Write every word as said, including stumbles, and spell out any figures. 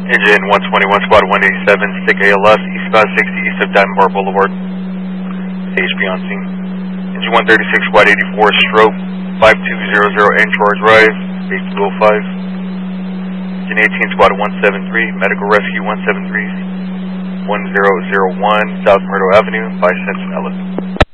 Engine one twenty-one, Squad one eighty-seven, stick A L S, eastbound sixty east of Diamond Bar Boulevard. H P on scene. Engine one thirty-six, Squad eighty-four, stroke five two zero zero Anchor Drive, H two oh five. Engine eighteen, Squad one seventy-three, Medical Rescue one seventy-three, one zero zero one South Myrtle Avenue, by Centinela.